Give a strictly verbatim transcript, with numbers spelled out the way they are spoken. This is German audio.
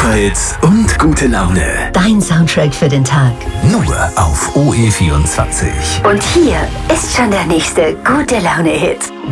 Superhits und gute Laune. Dein Soundtrack für den Tag. Nur auf O E vierundzwanzig. Und hier ist schon der nächste gute Laune-Hit.